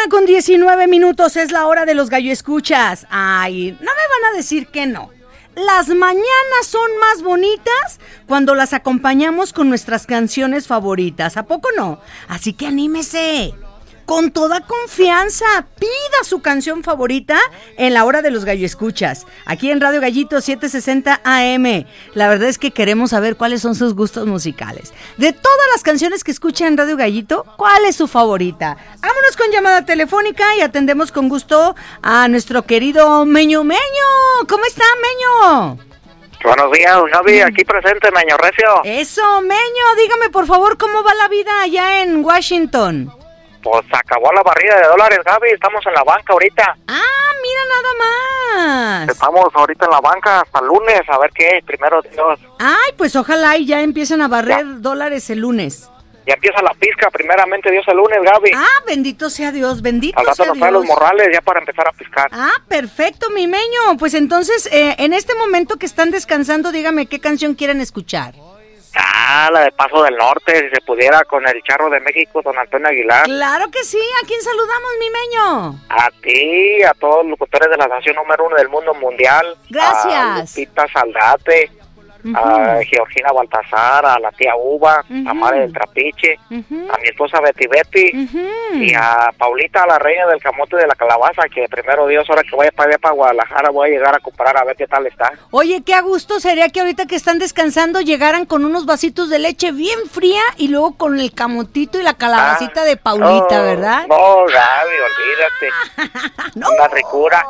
con 19 minutos, es la hora de los gallo escuchas. Ay, no me van a decir que no. Las mañanas son más bonitas cuando las acompañamos con nuestras canciones favoritas, ¿a poco no? Así que anímese. Con toda confianza, pida su canción favorita en la hora de los gallo escuchas, aquí en Radio Gallito 760 AM. La verdad es que queremos saber cuáles son sus gustos musicales. De todas las canciones que escucha en Radio Gallito, ¿cuál es su favorita? Vámonos con llamada telefónica y atendemos con gusto a nuestro querido Meño Meño. ¿Cómo está, Meño? Buenos días, Gaby, aquí presente, Meño Recio. Eso, Meño, dígame por favor cómo va la vida allá en Washington. Pues acabó la barrida de dólares, Gaby, estamos en la banca ahorita. Ah, mira nada más. Estamos ahorita en la banca hasta el lunes, a ver qué, primero Dios. Ay, pues ojalá y ya empiecen a barrer dólares el lunes. Ya empieza la pizca, primeramente Dios el lunes, Gaby. Ah, bendito sea Dios, bendito al rato sea nos Dios. traen los morrales ya para empezar a piscar. Ah, perfecto, mi Meño. Pues entonces, en este momento que están descansando, dígame qué canción quieren escuchar. Ah, la de Paso del Norte, si se pudiera, con el Charro de México, don Antonio Aguilar. Claro que sí, ¿a quién saludamos, mi Meño? A ti, a todos los locutores de la nación número 1 del mundo mundial. Gracias. A Lupita Saldate, a Georgina Baltasar, a la tía Uva, a Madre del Trapiche, a mi esposa Betty y a Paulita, la reina del camote de la calabaza, que primero Dios, ahora que vaya para allá, para Guadalajara, voy a llegar a comprar a ver qué tal está. Oye, qué a gusto sería que ahorita que están descansando llegaran con unos vasitos de leche bien fría y luego con el camotito y la calabacita de Paulita, ¿verdad? No, Gaby, olvídate. No. Una ricura.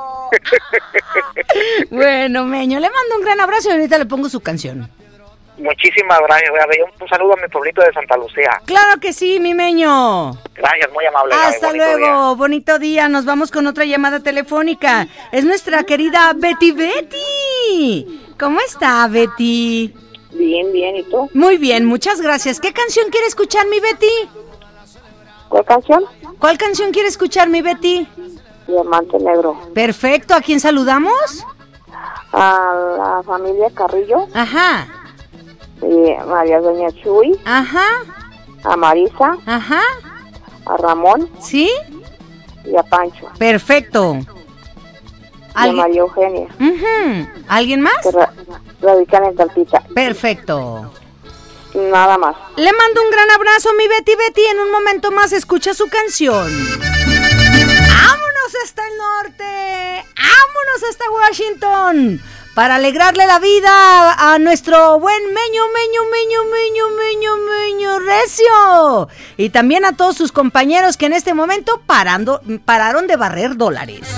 Bueno, Meño, le mando un gran abrazo y ahorita le pongo su canción. Muchísimas gracias, Gaby. Un saludo a mi pueblito de Santa Lucía. Claro que sí, mi Meño. Gracias, muy amable, Gaby. Hasta luego, bonito día. Nos vamos con otra llamada telefónica. Es nuestra querida Betty. ¿Cómo está, Betty? Bien, bien, ¿y tú? Muy bien, muchas gracias. ¿Qué canción quiere escuchar, mi Betty? ¿Cuál canción? ¿Cuál canción quiere escuchar, mi Betty? Diamante Negro. Perfecto, ¿a quién saludamos? A la familia Carrillo. Ajá. María Doña Chuy. Ajá. A Marisa. Ajá. A Ramón. ¿Sí? Y a Pancho. Perfecto. Y a María Eugenia. ¿Alguien más? Que radican en Talpita. Perfecto. Nada más. Le mando un gran abrazo, mi Betty. En un momento más escucha su canción. ¡Vámonos hasta el norte! ¡Vámonos hasta Washington! Para alegrarle la vida a nuestro buen Meño Recio. Y también a todos sus compañeros que en este momento pararon de barrer dólares.